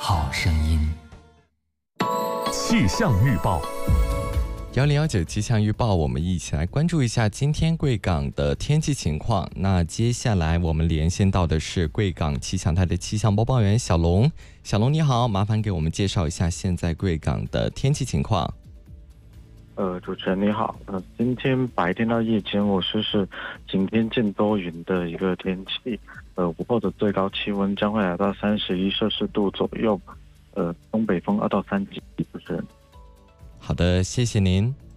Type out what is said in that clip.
好声音。 气象预报 1019气象预报，我们一起来关注一下今天贵港的天气情况。那接下来我们连线到的是贵港气象台的气象播报员小龙。小龙你好，麻烦给我们介绍一下现在贵港的天气情况。 主持人你好，今天白天到夜间我是晴天见多云的一个天气，午后的最高气温将会来到31摄氏度左右，东北风2到3级。主持人， 好的，谢谢您。